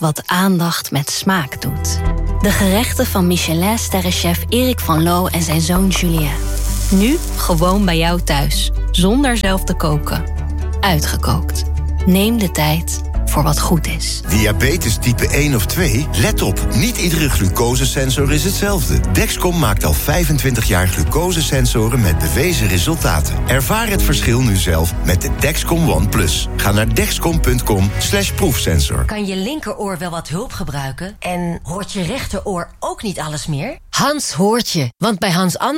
wat aandacht met smaak doet. De gerechten van Michelin-sterrenchef Erik van Loo en zijn zoon Julien. Nu gewoon bij jou thuis, zonder zelf te koken. Uitgekookt. Neem de tijd voor wat goed is. Diabetes type 1 of 2? Let op, niet iedere glucosesensor is hetzelfde. Dexcom maakt al 25 jaar glucosesensoren met bewezen resultaten. Ervaar het verschil nu zelf met de Dexcom ONE+. Ga naar dexcom.com/proefsensor. Kan je linkeroor wel wat hulp gebruiken? En hoort je rechteroor ook niet alles meer? Hans hoort je, want bij Hans